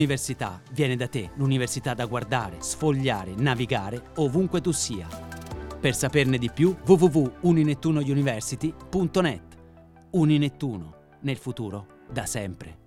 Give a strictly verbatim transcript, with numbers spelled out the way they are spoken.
L'università viene da te, l'università da guardare, sfogliare, navigare ovunque tu sia. Per saperne di più, w w w punto uninettuno university punto net. Uninettuno, nel futuro, da sempre.